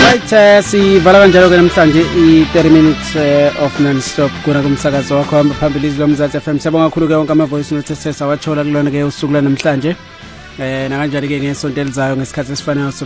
Right, sivala kanjalo ke namhlanje i-30 minutes of non-stop kuna kumsakazo wakho hamba phambili izwe loMzansi FM. Siyabonga kakhulu ke wonke ama-voice notes esesawathola kulona ke usuku la namhlanje. Na kanjani ke ngesonto elizayo ngesikhathi esifanele